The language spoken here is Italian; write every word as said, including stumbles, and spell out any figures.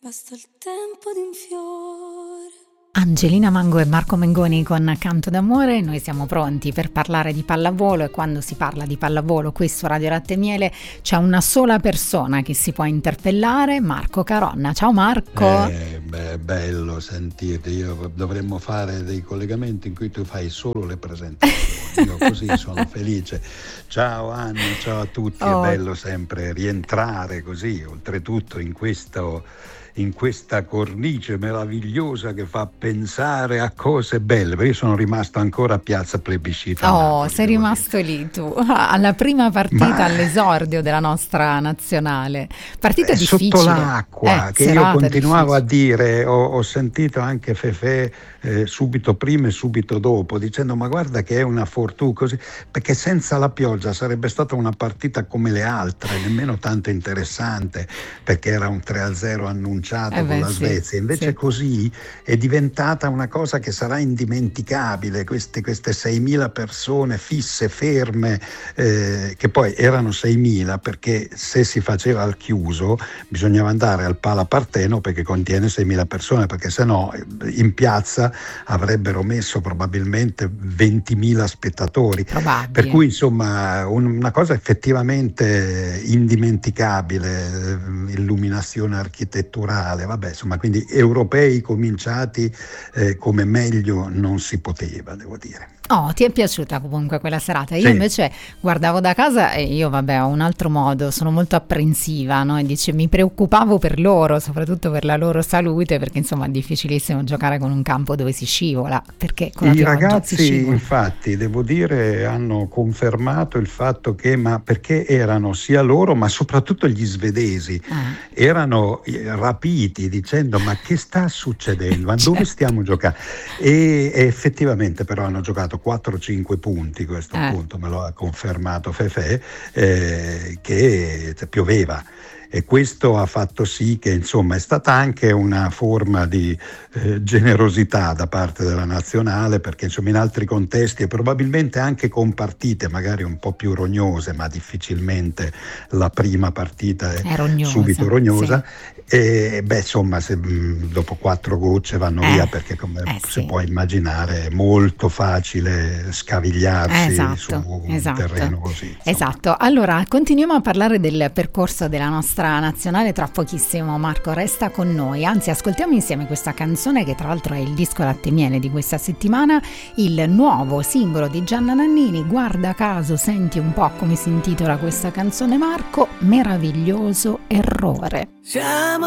Basta il tempo di un fiore. Angelina Mango e Marco Mengoni con Canto d'amore. Noi siamo pronti per parlare di pallavolo, e quando si parla di pallavolo qui su Radio Latte e Miele c'è una sola persona che si può interpellare, Marco Caronna. Ciao Marco. Eh, beh, bello sentire. Io dovremmo fare dei collegamenti in cui tu fai solo le presentazioni. Io così sono felice. Ciao Anna, ciao a tutti. Oh. È bello sempre rientrare così, oltretutto in questo in questa cornice meravigliosa che fa pensare a cose belle, perché io sono rimasto ancora a Piazza Plebiscito. Oh, Napoli, sei rimasto dire. lì tu, alla prima partita, Ma... all'esordio della nostra nazionale. Partita è difficile. Sotto l'acqua, eh, che io continuavo difficile. a dire, ho, ho sentito anche Fefè eh, subito prima e subito dopo, dicendo ma guarda che è una fortuna così, perché senza la pioggia sarebbe stata una partita come le altre, nemmeno tanto interessante, perché era un tre a zero annunciato. Eh beh, con la Svezia, sì, invece sì. Così è diventata una cosa che sarà indimenticabile, queste, queste seimila persone fisse, ferme, eh, che poi erano seimila perché se si faceva al chiuso bisognava andare al Pala Parteno perché contiene seimila persone, perché sennò in piazza avrebbero messo probabilmente ventimila spettatori. Probabile. Per cui insomma una cosa effettivamente indimenticabile, illuminazione architetturale. Vabbè, insomma, quindi europei cominciati eh, come meglio non si poteva, devo dire. Oh, ti è piaciuta comunque quella serata? Io sì. invece guardavo da casa e io vabbè ho un altro modo, sono molto apprensiva, no? E dice, mi preoccupavo per loro, soprattutto per la loro salute, perché insomma è difficilissimo giocare con un campo dove si scivola, perché con la I pioggia ragazzi si scivola. Infatti devo dire hanno confermato il fatto che, ma perché erano sia loro ma soprattutto gli svedesi ah. erano rapiti dicendo ma che sta succedendo, ma certo. dove stiamo giocando? E, e effettivamente però hanno giocato quattro cinque punti, questo eh. punto me lo ha confermato Fefè, eh, che pioveva. E questo ha fatto sì che insomma è stata anche una forma di eh, generosità da parte della nazionale, perché insomma in altri contesti e probabilmente anche con partite magari un po' più rognose, ma difficilmente la prima partita è, è rognosa, subito rognosa, sì. E beh insomma se, mh, dopo quattro gocce vanno eh, via, perché come eh, si sì. può immaginare è molto facile scavigliarsi esatto, su un esatto. terreno così. Insomma. Esatto, allora continuiamo a parlare del percorso della nostra nazionale tra pochissimo. Marco, resta con noi, anzi ascoltiamo insieme questa canzone che tra l'altro è il disco Latte e Miele di questa settimana, il nuovo singolo di Gianna Nannini. Guarda caso, senti un po' come si intitola questa canzone, Marco, Meraviglioso errore. Siamo